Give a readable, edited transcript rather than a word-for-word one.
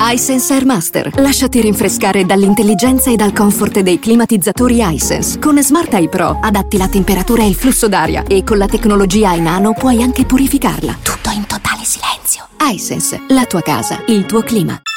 iSense Airmaster. Lasciati rinfrescare dall'intelligenza e dal comfort dei climatizzatori iSense. Con Smart Eye Pro adatti la temperatura e il flusso d'aria e con la tecnologia iNano puoi anche purificarla. Tutto in totale silenzio. iSense, la tua casa, il tuo clima.